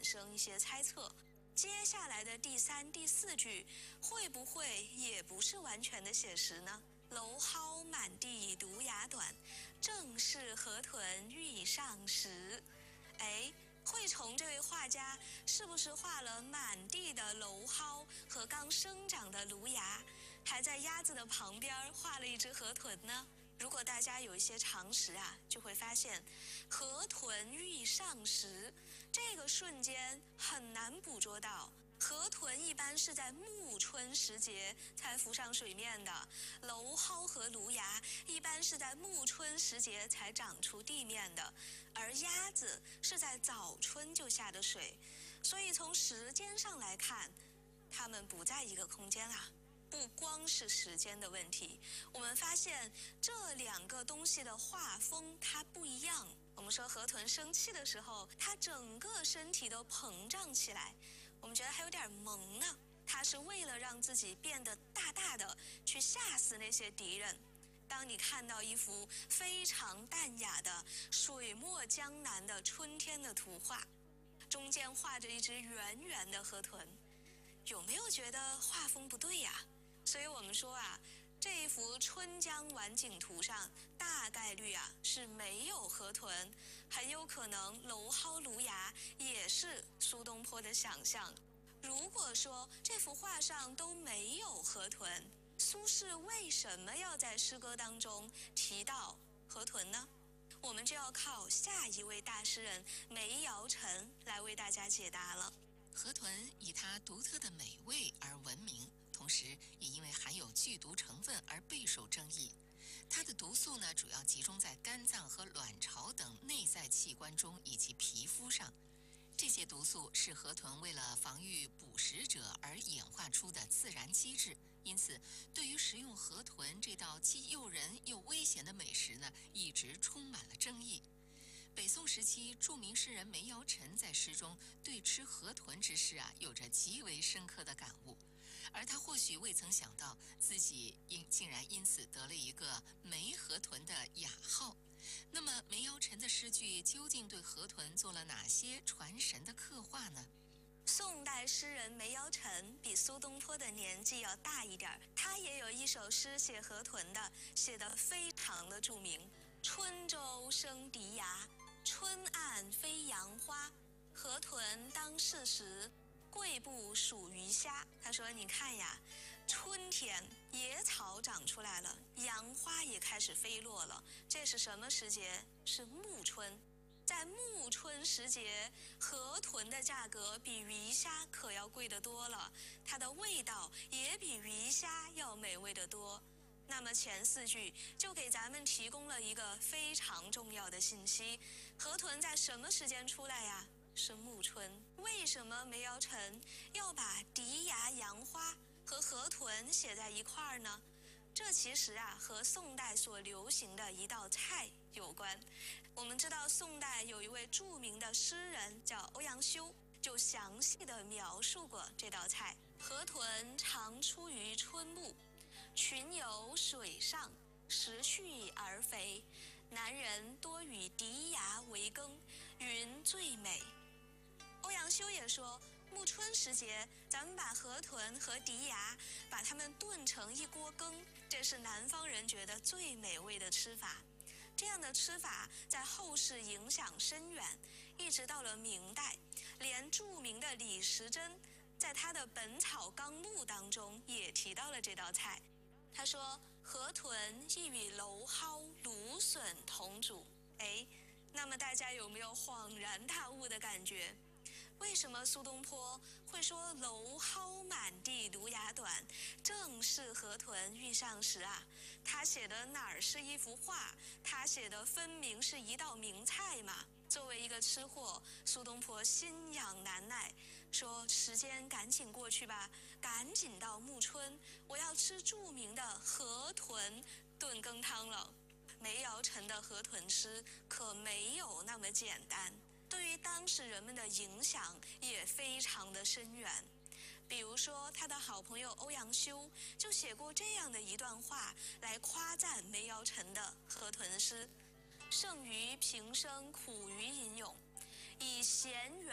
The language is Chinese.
生一些猜测。接下来的第3、第4句会不会也不是完全的写实呢？蒌蒿满地芦芽短，正是河豚欲上时。惠崇这位画家是不是画了满地的蒌蒿和刚生长的芦芽，还在鸭子的旁边画了一只河豚呢？如果大家有一些常识啊，就会发现河豚欲上时这个瞬间很难捕捉到。河豚一般是在暮春时节才浮上水面的，蒌蒿和芦芽一般是在暮春时节才长出地面的，而鸭子是在早春就下的水，所以从时间上来看，它们不在一个空间啊。不光是时间的问题，我们发现这2个东西的画风它不一样。我们说河豚生气的时候，它整个身体都膨胀起来，我们觉得还有点萌呢。它是为了让自己变得大大的，去吓死那些敌人。当你看到一幅非常淡雅的水墨江南的春天的图画，中间画着一只圆圆的河豚，有没有觉得画风不对呀？所以我们说啊，这一幅春江晚景图上大概率啊是没有河豚，很有可能蒌蒿芦芽也是苏东坡的想象。如果说这幅画上都没有河豚，苏轼为什么要在诗歌当中提到河豚呢？我们就要靠下一位大诗人梅尧臣来为大家解答了。 河豚以它独特的美味而闻名，同时也因为含有剧毒成分而备受争议。它的毒素呢，主要集中在肝脏和卵巢等内在器官中以及皮肤上。这些毒素是河豚为了防御捕食者而演化出的自然机制，因此对于食用河豚这道既诱人又危险的美食呢，一直充满了争议。北宋时期，著名诗人梅尧臣在诗中对吃河豚之事啊，有着极为深刻的感悟，而他或许未曾想到自己竟然因此得了一个梅河豚的雅号。那么梅尧臣的诗句究竟对河豚做了哪些传神的刻画呢？ 宋代诗人梅尧臣比苏东坡的年纪要大一点，他也有一首诗写河豚的，写得非常的著名。春洲生荻芽，春岸飞杨花，河豚当适时，贵不属鱼虾。他说你看呀，春天野草长出来了，杨花也开始飞落了，这是什么时节？是暮春。在暮春时节，河豚的价格比鱼虾可要贵得多了，它的味道也比鱼虾要美味得多。那么前4句就给咱们提供了一个非常重要的信息：河豚在什么时间出来呀？是暮春。为什么梅尧臣要把荻芽杨花和河豚写在一块儿呢？这其实啊和宋代所流行的一道菜有关。我们知道宋代有一位著名的诗人叫欧阳修，就详细的描述过这道菜。河豚常出于春暮，群游水上，食去而肥。南人多与荻芽为羹，云最美。欧阳修也说，暮春时节，咱们把河豚和荻芽把它们炖成一锅羹，这是南方人觉得最美味的吃法。这样的吃法在后世影响深远，一直到了明代，连著名的李时珍在他的《本草纲目》当中也提到了这道菜。他说，河豚亦与蒌蒿、芦笋同煮。那么大家有没有恍然大悟的感觉？为什么苏东坡会说蒌蒿满地芦芽短，正是河豚欲上时啊？他写的哪儿是一幅画，他写的分明是一道名菜嘛。作为一个吃货，苏东坡心痒难耐，说时间赶紧过去吧，赶紧到暮春，我要吃著名的河豚炖羹汤了。梅尧臣的河豚诗可没有那么简单，对于当时人们的影响也非常的深远。比如说他的好朋友欧阳修就写过这样的一段话来夸赞梅尧臣的河豚诗：胜于平生苦于吟咏，以闲远